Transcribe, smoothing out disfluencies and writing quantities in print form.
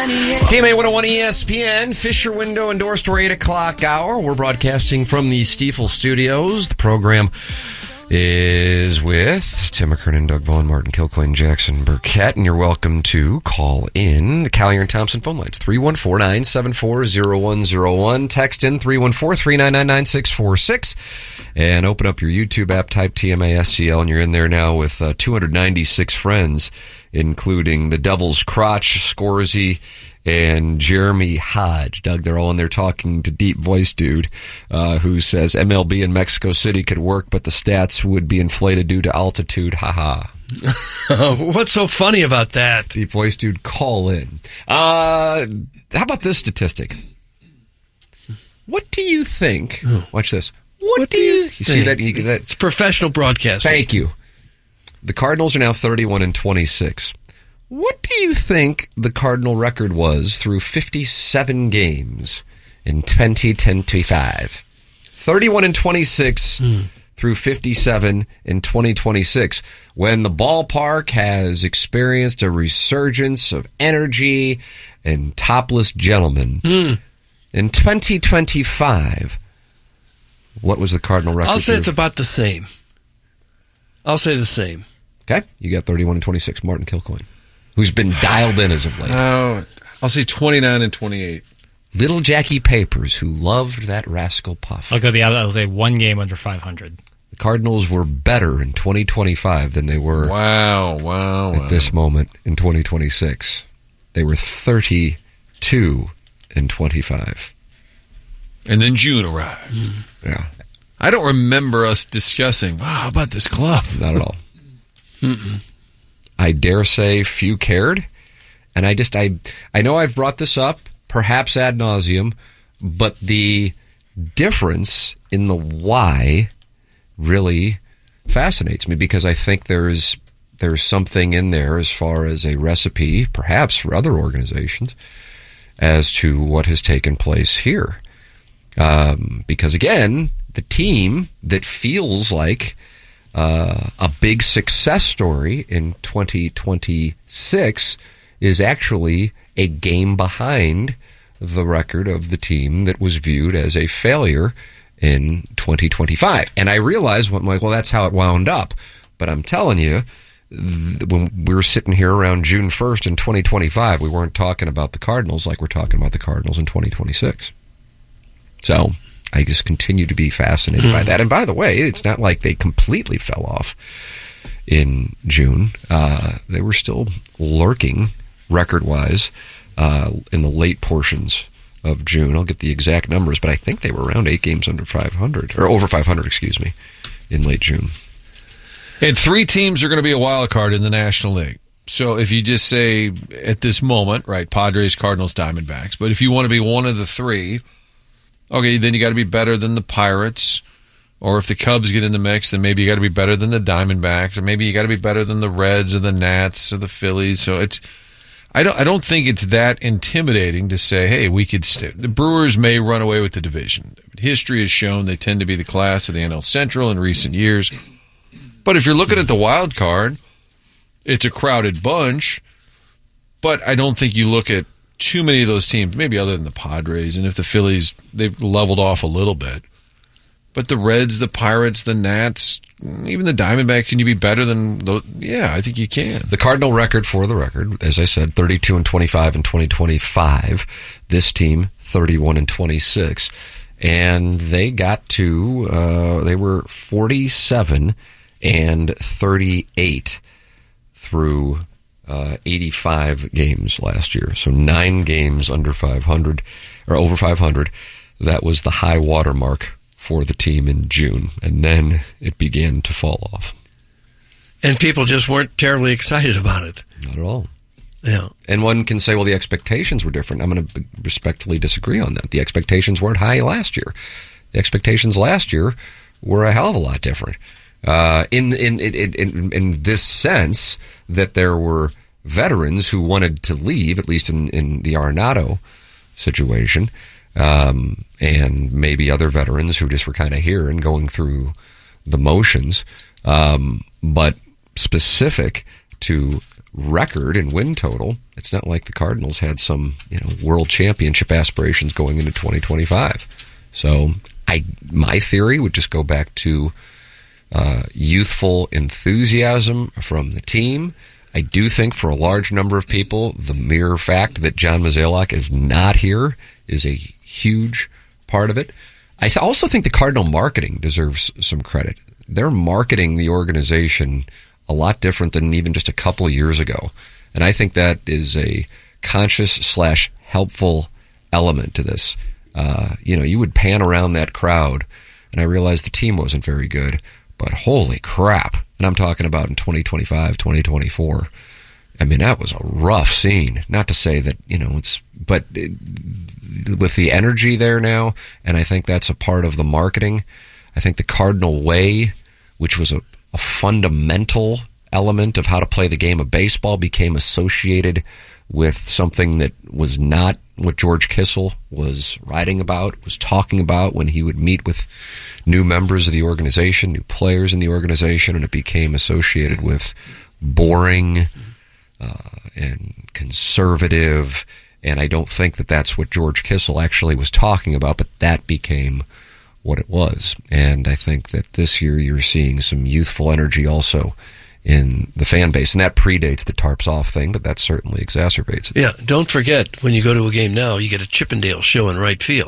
It's TMA 101 ESPN, Fisher Window endorsed for 8 o'clock hour. We're broadcasting from the Stiefel Studios. The program is with Tim McKernan, Doug Vaughn, Martin Kilcoyne, Jackson Burkett, and you're welcome to call in the Collier and Thompson phone lines, 314-974-0101. Text in 314-399-9646, and open up your YouTube app, type TMASCL, and you're in there now with 296 friends, including the Devil's Crotch, Scorsy, and Jeremy Hodge. Doug, they're all in there talking to Deep Voice Dude, who says MLB in Mexico City could work, but the stats would be inflated due to altitude. Haha. What's so funny about that? Deep Voice Dude, call in. How about this statistic? What do you think? Watch this. What do you think? You see that? It's professional broadcasting. Thank you. The Cardinals are now 31-26. What do you think the Cardinal record was through 57 games in 2025? 31-26 through 57 in 2026, when the ballpark has experienced a resurgence of energy and topless gentlemen. In 2025, what was the Cardinal record? I'll say it's about the same. I'll say the same. Okay, you got 31-26. Martin Kilcoyne, who's been dialed in as of late. Oh, I'll say 29-28. Little Jackie Papers, who loved that rascal Puff. I'll go the other. I'll say one game under 500. The Cardinals were better in 2025 than they were at this moment in 2026. They were 32-25. And then June arrived. Yeah. I don't remember us discussing, how about this club? Not at all. I dare say few cared. And I know I've brought this up, perhaps ad nauseum, but the difference in the why really fascinates me, because I think there's something in there as far as a recipe, perhaps for other organizations, as to what has taken place here. Because again, the team that feels like a big success story in 2026 is actually a game behind the record of the team that was viewed as a failure in 2025. And I realized, well, that's how it wound up. But I'm telling you, when we were sitting here around June 1st in 2025, we weren't talking about the Cardinals like we're talking about the Cardinals in 2026. So I just continue to be fascinated by that. And by the way, it's not like they completely fell off in June. They were still lurking record-wise in the late portions of June. I'll get the exact numbers, but I think they were around 8 games under 500, or over 500, excuse me, in late June. And 3 teams are going to be a wild card in the National League. So if you just say at this moment, right, Padres, Cardinals, Diamondbacks, but if you want to be one of the 3, okay, then you got to be better than the Pirates. Or if the Cubs get in the mix, then maybe you got to be better than the Diamondbacks, or maybe you got to be better than the Reds or the Nats or the Phillies. So I don't think it's that intimidating to say, hey, we could the Brewers may run away with the division. History has shown they tend to be the class of the NL Central in recent years. But if you're looking at the wild card, it's a crowded bunch. But I don't think you look at too many of those teams, maybe other than the Padres, and if the Phillies, they've leveled off a little bit. But the Reds, the Pirates, the Nats, even the Diamondbacks, can you be better than those? Yeah, I think you can. The Cardinal record, for the record, as I said, 32-25 in 2025. This team, 31-26. And they got to, they were 47-38 through 85 games last year. So 9 games under 500, or over 500. That was the high water mark for the team in June, and then it began to fall off. And people just weren't terribly excited about it. Not at all. Yeah. And one can say, well, the expectations were different. I'm going to respectfully disagree on that. The expectations weren't high last year. The expectations last year were a hell of a lot different. In this sense that there were veterans who wanted to leave, at least in the Arenado situation, and maybe other veterans who just were kind of here and going through the motions, but specific to record and win total, it's not like the Cardinals had some, world championship aspirations going into 2025. So my theory would just go back to youthful enthusiasm from the team. I do think for a large number of people, the mere fact that John Mozeliak is not here is a huge part of it. I also think the Cardinal marketing deserves some credit. They're marketing the organization a lot different than even just a couple of years ago. And I think that is a conscious/helpful element to this. You would pan around that crowd, and I realized the team wasn't very good, but holy crap. And I'm talking about in 2025, 2024. I mean, that was a rough scene. Not to say that, with the energy there now, and I think that's a part of the marketing. I think the Cardinal way, which was a fundamental element of how to play the game of baseball, became associated with something that was not what George Kissel was writing about, was talking about when he would meet with new members of the organization, new players in the organization, and it became associated with boring and conservative. And I don't think that that's what George Kissel actually was talking about, but that became what it was. And I think that this year you're seeing some youthful energy also in the fan base. And that predates the tarps off thing, but that certainly exacerbates it. Yeah, don't forget, when you go to a game now, you get a Chippendale show in right field.